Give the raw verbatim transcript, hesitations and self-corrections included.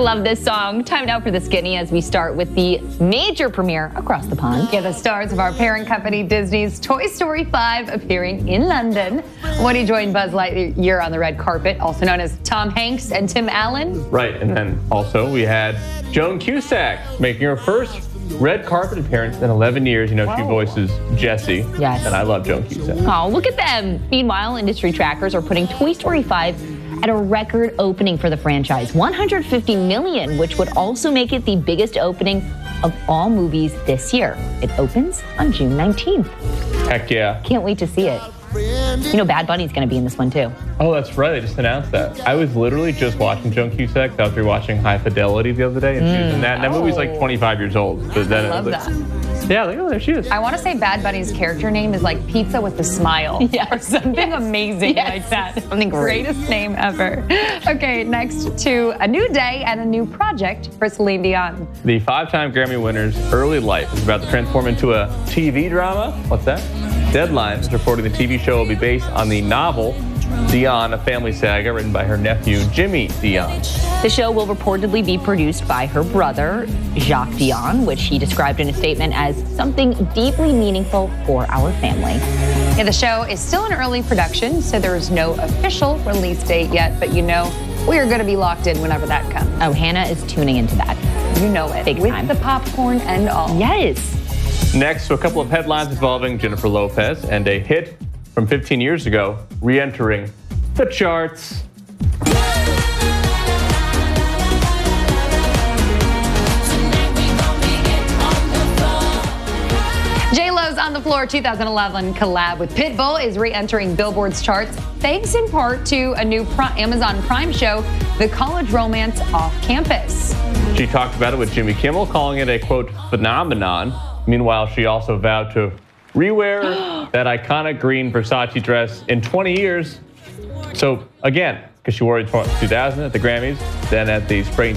love this song. Time now for the Skinny as we start with the major premiere across the pond. Yeah, the stars of our parent company Disney's Toy Story five appearing in London. Woody joined Buzz Lightyear on the red carpet, also known as Tom Hanks and Tim Allen. Right, and then also we had Joan Cusack making her first red carpet appearance in eleven years. You know, Whoa. She voices Jessie. Yes. And I love Joan Cusack. Oh, look at them. Meanwhile, industry trackers are putting Toy Story five at a record opening for the franchise, one hundred fifty million dollars, which would also make it the biggest opening of all movies this year. It opens on June nineteenth. Heck yeah. Can't wait to see it. You know, Bad Bunny's going to be in this one, too. Oh, that's right. They just announced that. I was literally just watching Joan Cusack. I was rewatching High Fidelity the other day, and mm. she was in that. And that oh. movie's like twenty-five years old. But then I love it was like, that. Yeah, like, oh, there she is. I want to say Bad Bunny's character name is like Pizza with a Smile. Yeah. Or something yes. amazing yes. like that. Something great. Greatest name ever. Okay, next to a new day and a new project for Celine Dion. The five-time Grammy winner's early life is about to transform into a T V drama. What's that? Deadline is reporting the T V show will be based on the novel Dion, a family saga written by her nephew, Jimmy Dion. The show will reportedly be produced by her brother, Jacques Dion, which he described in a statement as something deeply meaningful for our family. Yeah, the show is still in early production, so there is no official release date yet, but you know we are going to be locked in whenever that comes. Oh, Hannah is tuning into that. You know it. Big With time. the popcorn and all. Yes. Next to a couple of headlines involving Jennifer Lopez and a hit from fifteen years ago, re-entering the charts. J-Lo's On the Floor two thousand eleven collab with Pitbull is re-entering Billboard's charts, thanks in part to a new Pri- Amazon Prime show, The College Romance Off Campus. She talked about it with Jimmy Kimmel, calling it a, quote, phenomenon. Meanwhile, she also vowed to rewear that iconic green Versace dress in twenty years. So, again, because she wore it in two thousand at the Grammys, then at the Spring